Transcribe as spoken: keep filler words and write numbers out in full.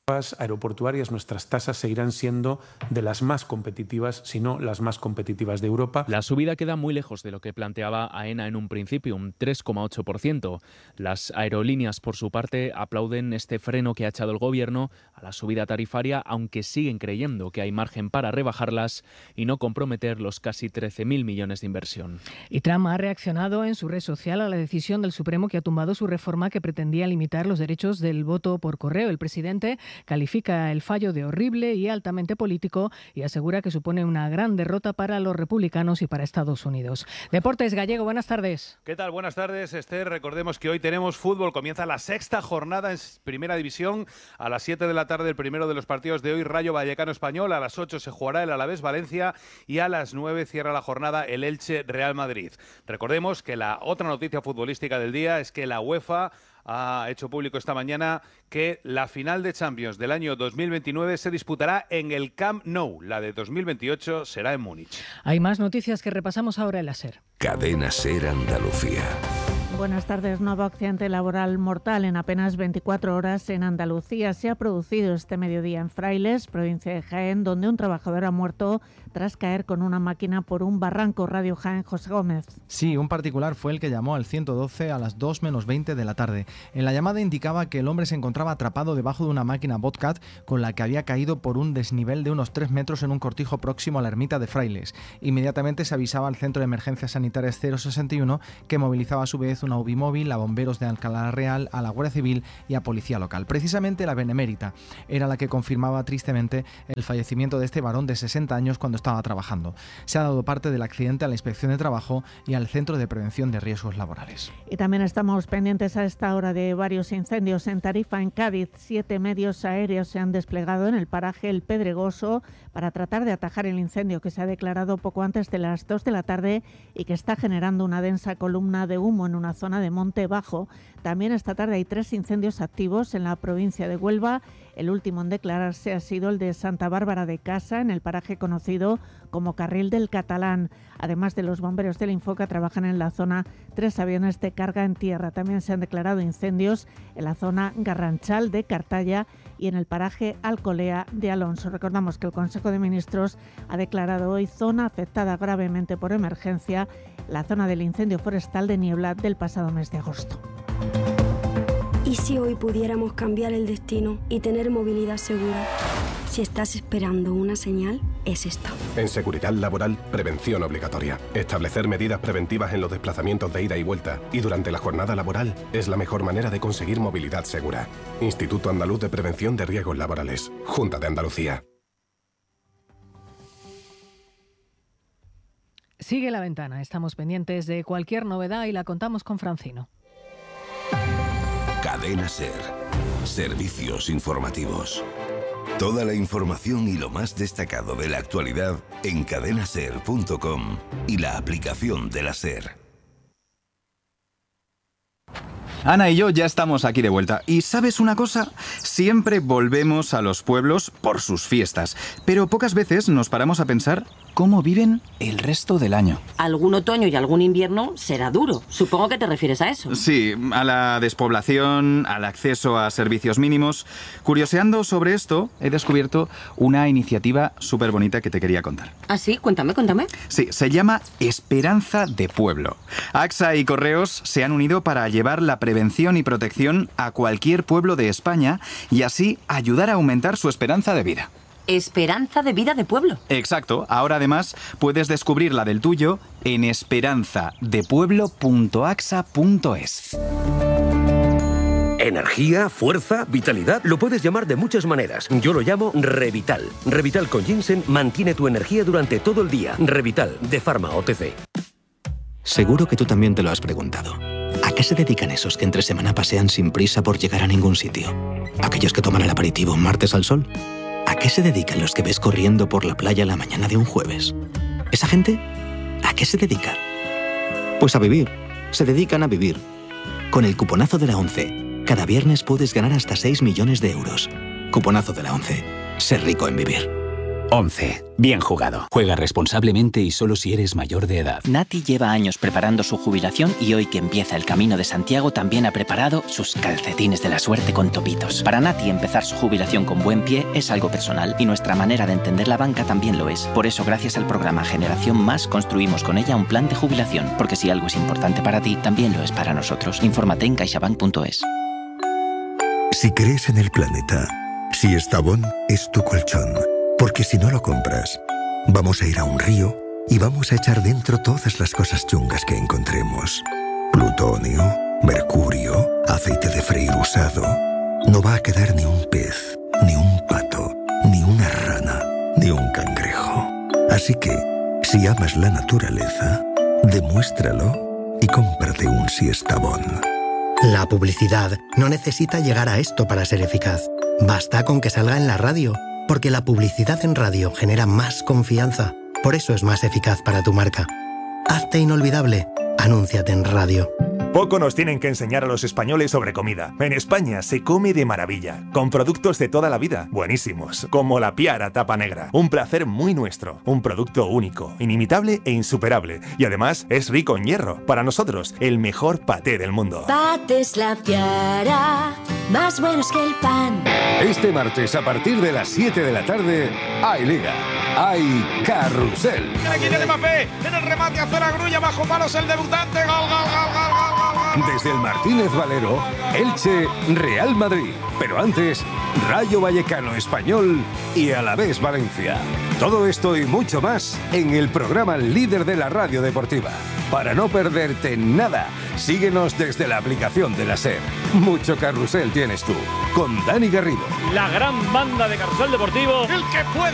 aeroportuarias, nuestras tasas seguirán siendo de las más competitivas, si no las más competitivas de Europa. La subida queda muy lejos de lo que planteaba AENA en un principio, un tres coma ocho por ciento. Las aerolíneas, por su parte, aplauden este freno que ha echado el Gobierno a la subida tarifaria, aunque siguen creyendo que hay margen para rebajarlas y no comprometer los casi trece mil millones de inversión. Y Trump ha reaccionado en su red social a la decisión del Supremo que ha tumbado su reforma que pretendía limitar los derechos del voto por correo. El presidente califica el fallo de horrible y altamente político y asegura que supone una gran derrota para los republicanos y para Estados Unidos. Deportes, Gallego, buenas tardes. ¿Qué tal? Buenas tardes, Esther. Recordemos que hoy tenemos fútbol. Comienza la sexta jornada en Primera División. A las siete de la tarde el primero de los partidos de hoy, Rayo Vallecano Español. A las ocho se jugará el Alavés Valencia y a las nueve cierra la jornada el Elche Real Madrid. Recordemos que la otra noticia futbolística del día es que la UEFA ha hecho público esta mañana que la final de Champions del año dos mil veintinueve se disputará en el Camp Nou. La de dos mil veintiocho será en Múnich. Hay más noticias que repasamos ahora en la SER. Cadena SER Andalucía. Buenas tardes. Nuevo accidente laboral mortal en apenas veinticuatro horas en Andalucía. Se ha producido este mediodía en Frailes, provincia de Jaén, donde un trabajador ha muerto tras caer con una máquina por un barranco. Radio Jaén, José Gómez. Sí, un particular fue el que llamó al ciento doce a las dos menos veinte de la tarde. En la llamada indicaba que el hombre se encontraba atrapado debajo de una máquina Bobcat con la que había caído por un desnivel de unos tres metros en un cortijo próximo a la ermita de Frailes. Inmediatamente se avisaba al Centro de Emergencias Sanitarias cero sesenta y uno, que movilizaba a su vez una U B I móvil, a bomberos de Alcalá Real, a la Guardia Civil y a Policía Local. Precisamente la Benemérita era la que confirmaba tristemente el fallecimiento de este varón de sesenta años cuando estaba trabajando. Se ha dado parte del accidente a la Inspección de Trabajo y al Centro de Prevención de Riesgos Laborales. Y también estamos pendientes a esta hora de varios incendios en Tarifa, en Cádiz. Siete medios aéreos se han desplegado en el paraje El Pedregoso para tratar de atajar el incendio que se ha declarado poco antes de las dos de la tarde y que está generando una densa columna de humo en una zona de monte bajo. También esta tarde hay tres incendios activos en la provincia de Huelva. El último en declararse ha sido el de Santa Bárbara de Casa, en el paraje conocido como Carril del Catalán. Además de los bomberos del Infoca, trabajan en la zona tres aviones de carga en tierra. También se han declarado incendios en la zona Garranchal de Cartaya y en el paraje Alcolea de Alonso. Recordamos que el Consejo de Ministros ha declarado hoy zona afectada gravemente por emergencia, la zona del incendio forestal de Niebla del pasado mes de agosto. ¿Y si hoy pudiéramos cambiar el destino y tener movilidad segura? Si estás esperando una señal, es esta. En seguridad laboral, prevención obligatoria. Establecer medidas preventivas en los desplazamientos de ida y vuelta y durante la jornada laboral es la mejor manera de conseguir movilidad segura. Instituto Andaluz de Prevención de Riesgos Laborales. Junta de Andalucía. Sigue La Ventana. Estamos pendientes de cualquier novedad y la contamos con Francino. Cadena SER. Servicios informativos. Toda la información y lo más destacado de la actualidad en cadena ser punto com y la aplicación de la SER. Ana y yo ya estamos aquí de vuelta. Y ¿sabes una cosa? Siempre volvemos a los pueblos por sus fiestas, pero pocas veces nos paramos a pensar cómo viven el resto del año. Algún otoño y algún invierno será duro. Supongo que te refieres a eso. Sí, a la despoblación, al acceso a servicios mínimos. Curioseando sobre esto, he descubierto una iniciativa súper bonita que te quería contar. ¿Ah, sí? Cuéntame, cuéntame. Sí, se llama Esperanza de Pueblo. AXA y Correos se han unido para llevar la prevención y protección a cualquier pueblo de España y así ayudar a aumentar su esperanza de vida. Esperanza de vida de pueblo. Exacto. Ahora además puedes descubrir la del tuyo en esperanza de pueblo punto axa punto es. Energía, fuerza, vitalidad, lo puedes llamar de muchas maneras. Yo lo llamo Revital. Revital con ginseng mantiene tu energía durante todo el día. Revital, de Pharma O T C. Seguro que tú también te lo has preguntado. ¿A qué se dedican esos que entre semana pasean sin prisa por llegar a ningún sitio? ¿Aquellos que toman el aperitivo un martes al sol? ¿A qué se dedican los que ves corriendo por la playa la mañana de un jueves? ¿Esa gente? ¿A qué se dedica? Pues a vivir. Se dedican a vivir. Con el cuponazo de la ONCE, cada viernes puedes ganar hasta seis millones de euros. Cuponazo de la ONCE. Ser rico en vivir. once. Bien jugado. Juega responsablemente y solo si eres mayor de edad. Nati lleva años preparando su jubilación y hoy que empieza el Camino de Santiago también ha preparado sus calcetines de la suerte con topitos. Para Nati empezar su jubilación con buen pie es algo personal y nuestra manera de entender la banca también lo es. Por eso gracias al programa Generación Más construimos con ella un plan de jubilación, porque si algo es importante para ti, también lo es para nosotros. Infórmate en caixabank punto es. Si crees en el planeta, si Estavón es tu colchón, porque si no lo compras, vamos a ir a un río y vamos a echar dentro todas las cosas chungas que encontremos. Plutonio, mercurio, aceite de freír usado. No va a quedar ni un pez, ni un pato, ni una rana, ni un cangrejo. Así que, si amas la naturaleza, demuéstralo y cómprate un Siestabón. La publicidad no necesita llegar a esto para ser eficaz. Basta con que salga en la radio, porque la publicidad en radio genera más confianza. Por eso es más eficaz para tu marca. Hazte inolvidable. Anúnciate en radio. Poco nos tienen que enseñar a los españoles sobre comida. En España se come de maravilla, con productos de toda la vida, buenísimos, como la Piara Tapa Negra. Un placer muy nuestro, un producto único, inimitable e insuperable. Y además es rico en hierro. Para nosotros, el mejor paté del mundo. Patés La Piara, más buenos que el pan. Este martes, a partir de las siete de la tarde, hay Liga, hay Carrusel. Aquí tiene Mbappé, en el remate hacia la grulla, bajo palos el debutante, gol, gol, gol, gol, gol. Desde el Martínez Valero, Elche, Real Madrid. Pero antes, Rayo Vallecano Español y Alavés Valencia. Todo esto y mucho más en el programa líder de la radio deportiva. Para no perderte nada, síguenos desde la aplicación de la SER. Mucho carrusel tienes tú, con Dani Garrido. La gran banda de Carrusel Deportivo. El que puede.